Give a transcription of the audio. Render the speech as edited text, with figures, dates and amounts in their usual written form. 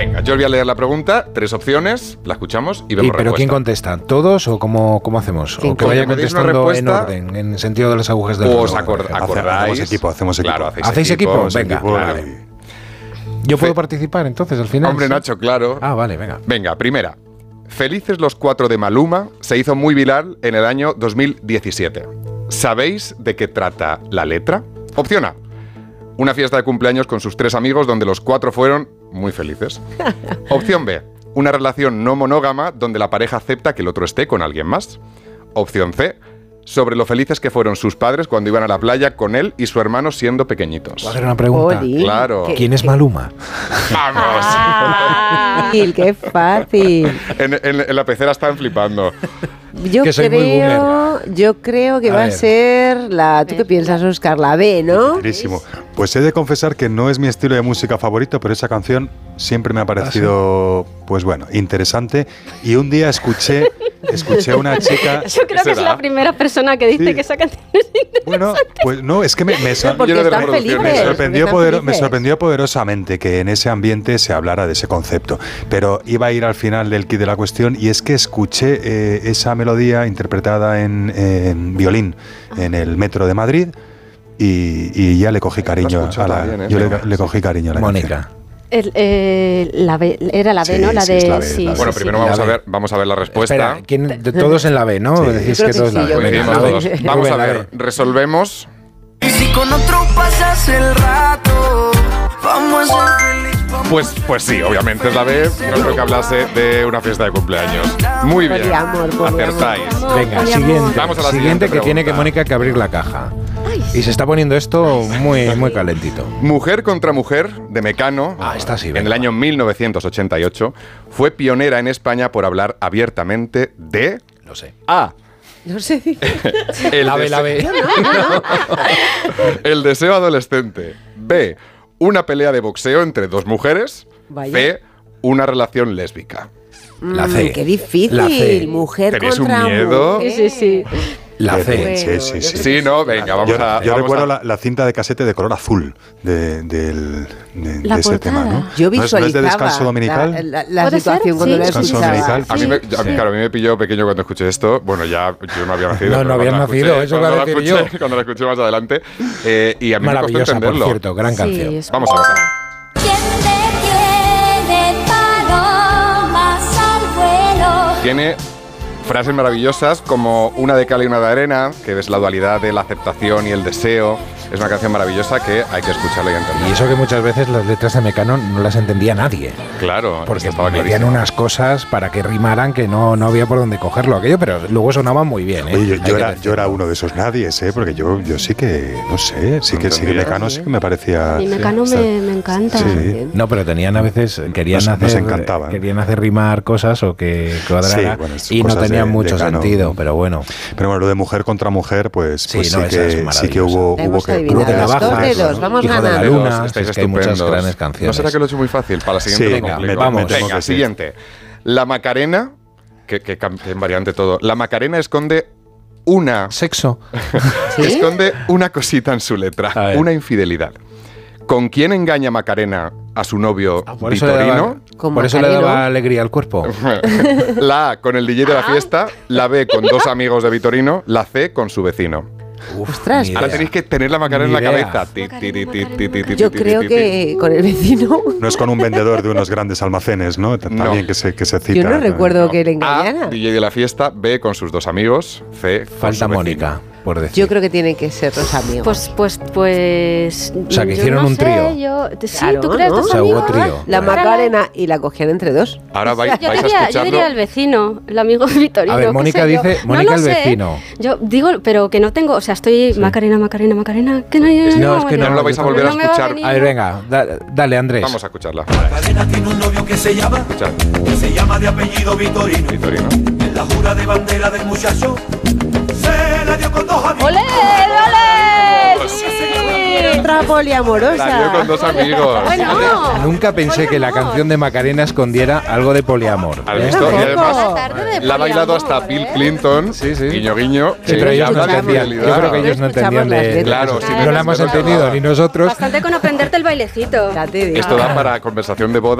Venga, yo os voy a leer la pregunta, 3 opciones, la escuchamos y vemos ¿Pero respuesta. quién contesta? ¿Todos o cómo hacemos? ¿O que vaya contestando en orden, en sentido de las agujas del reloj? ¿O os acordáis? Hacemos equipo. Claro, ¿Hacéis equipo? Venga. Claro. ¿Yo puedo participar entonces al final? Hombre, ¿sí? Nacho, claro. Ah, vale, venga. Venga, primera. Felices los 4 de Maluma se hizo muy viral en el año 2017. ¿Sabéis de qué trata la letra? Opción A. Una fiesta de cumpleaños con sus 3 amigos donde los 4 fueron muy felices. Opción B. Una relación no monógama donde la pareja acepta que el otro esté con alguien más. Opción C. Sobre lo felices que fueron sus padres cuando iban a la playa con él y su hermano siendo pequeñitos. ¿Puedo hacer una pregunta? Oli, Claro. ¿Quién es Maluma? ¡Vamos! Fácil, qué fácil. En la pecera están flipando. Que soy muy boomer. Yo creo que A va a ver. ser la... ¿Tú qué piensas, Óscar? La B, ¿no? Clarísimo. Pues he de confesar que no es mi estilo de música favorito, pero esa canción siempre me ha parecido, pues bueno, interesante. Y un día escuché a una chica... Yo creo que es la primera persona que dice Sí. que esa canción es interesante. Bueno, pues no, es que me Porque Lleno de están reproducciones. felices. sorprendió porque están me felices. sorprendió poderosamente que en ese ambiente se hablara de ese concepto. Pero iba a ir al final del kit de la cuestión y es que escuché esa melodía interpretada en violín en el metro de Madrid y ya le cogí cariño a la bien, ¿eh? yo le cogí cariño a la Mónica. La B, era la B, Sí, ¿no? La sí, de... es la B, sí, la B. Bueno, sí, primero sí. vamos a ver la respuesta. Espera, de todos en la B, ¿no? Sí. Decís Yo que creo todos que la sí, B. yo creo Coincidimos que Venga, sí. todos. Vamos Rubén, a la ver, B. resolvemos. Y si con otro pasas el rato, vamos a ser feliz. Pues sí, obviamente es la B. No creo que hablase de una fiesta de cumpleaños. Muy bien. Poliamor, poliamor. Acertáis. Venga, Poliamor. siguiente. Vamos a la Siguiente siguiente que tiene que pregunta. Mónica que abrir la caja. Y se está poniendo esto muy calentito. Mujer contra Mujer, de Mecano, Ah, esta sí, en venga. el año 1988, fue pionera en España por hablar abiertamente de Lo sé. A. No sé. El La B, la B. El deseo adolescente. B. Una pelea de boxeo entre 2 mujeres. Vaya. C. Una relación lésbica. La C. Qué difícil. La C. Mujer ¿Tenéis un contra miedo? mujer. Sí, sí. La C. Bueno, Sí. Sí, no, venga, vamos Yo vamos recuerdo a- la cinta de casete de color azul de La ese portada. tema, ¿no? Yo ¿No visualizaba es de descanso dominical? la ¿Puede situación ser? cuando Sí. la Descanso escuchaba. dominical. A mí, claro, a mí me pilló pequeño cuando escuché esto. Bueno, ya yo no había nacido. No, pero no habías cuando la nacido, escuché- eso iba a cuando la decir escuché- yo. Cuando la escuché más adelante. Y a mí me costó Maravillosa, por entenderlo. cierto, gran canción. Sí, es- Vamos a ver. ¿Quién detiene palomas al vuelo? Tiene frases maravillosas como una de cal y una de arena, que es la dualidad de la aceptación y el deseo. Es una canción maravillosa que hay que escucharla y entender. Y eso que muchas veces las letras de Mecano no las entendía nadie. Claro, Porque estaba metían clarísimo. unas cosas para que rimaran que no había por dónde cogerlo aquello, pero luego sonaban muy bien. ¿eh? Oye, Hay que decir. yo era uno de esos nadies, ¿eh? Porque yo sí que, no sé, sí que Entendía. Mecano sí que me parecía... A mí Mecano sí, me encanta. Sí. No, pero tenían a veces, querían Nos encantaban. querían hacer rimar cosas o que cuadrara Sí, bueno, es y no cosas tenían de mucho Cano. sentido, pero bueno. Pero bueno, lo de mujer contra mujer, pues Sí, pues no, esa es sí que hubo La hemos que... adivinado. Hubo de navajas, Dos de dos, vamos Hijo de la ganando. luna, Estáis es que hay muchas estupendos. grandes canciones. ¿No será que lo he hecho muy fácil? Para la siguiente Sí, lo venga, complico. vamos. me temo Venga, que sí. siguiente. La Macarena, que en variante todo. La Macarena esconde una... Sexo. Esconde una cosita en su letra, A ver. una infidelidad. ¿Con quién engaña Macarena a su novio Por eso le Vitorino? Con por eso le Macareno. daba alegría al cuerpo. La A con el DJ de la fiesta, la B con 2 amigos de Vitorino, la C con su vecino. Ostras, ni Ahora idea. tenéis que tener la Macarena en la Ni idea. cabeza. Ti, ti, ti, ti, ti, ti, ti, yo ti, creo ti, ti. que con el vecino. No es con un vendedor de unos grandes almacenes, ¿no? También que se cita. Yo no recuerdo No. que le A, engañara. DJ de la fiesta, B con sus 2 amigos, C con Falta su vecino. Mónica, por decir. Yo creo que tienen que ser los amigos. Pues. O sea, que yo hicieron no un sé, trío. Sí, Claro, ¿tú crees? ¿no? ¿Dos O sea, hubo amigos? trío. La Bueno. Macarena y la cogían entre 2. Ahora vais Yo a diría escucharlo. el vecino, el amigo de Vitorino. A ver, qué Mónica sé yo. dice, No Mónica lo el sé. vecino. Yo digo, pero que no tengo, o sea, estoy Macarena, que no, No, es que No lo vais a volver a no me va a escuchar. venir. A ver, venga, dale, Andrés. Vamos a escucharla. Macarena tiene un novio que se llama de apellido Vitorino. Vitorino. En la jura de bandera del muchacho se la dio con 2 amigos. ¡Ole, ole! ¡Sí! Otra poliamorosa. La dio con 2 amigos. Bueno, Nunca pensé que la canción de Macarena escondiera algo de poliamor. ¿Has ¿eh? visto? Y además Buena tarde de la ha bailado poliamor, hasta Bill Clinton. Sí, sí. Guiño, guiño. Sí, pero que ellos no habla de entendían. fidelidad. Yo creo que ellos no Escuchamos entendían las de... letras. Claro, sí, no la hemos entendido ni nosotros. bastante con aprenderte el bailecito. Ya te digo. Esto da para conversación de boda.